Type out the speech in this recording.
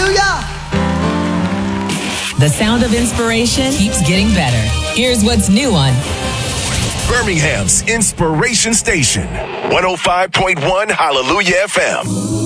Hallelujah. The sound of inspiration keeps getting better. Here's what's new on Birmingham's Inspiration Station, 105.1 Hallelujah FM.